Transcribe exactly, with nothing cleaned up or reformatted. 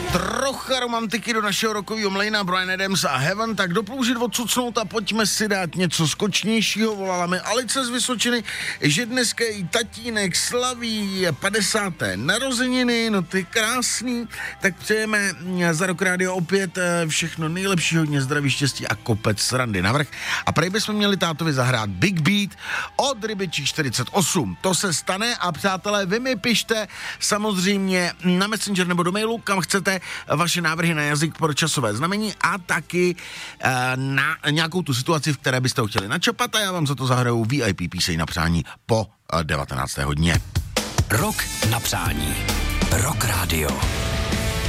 Trocha romantiky do našeho rokového mlejna, Bryan Adams a Heaven, tak doploužit odsucnout a pojďme si dát něco skočnějšího. Volala mi Alice z Vysočiny, že dneska její tatínek slaví padesáté narozeniny, no ty krásný, tak přejeme za Rock Radio opět všechno nejlepší, hodně zdraví, štěstí a kopec srandy navrch. A prej bychom měli tátovi zahrát Big Beat od Rybičí čtyřicet osm. To se stane a přátelé, vy mi pište samozřejmě na Messenger nebo do mailu, kam chcete, vaše návrhy na jazyk pro časové znamení a taky uh, na nějakou tu situaci, v které byste ho chtěli načopat, a já vám za to zahraju V I P píseň na přání po uh, devatenácté hodině. Rock na přání. Rock Radio.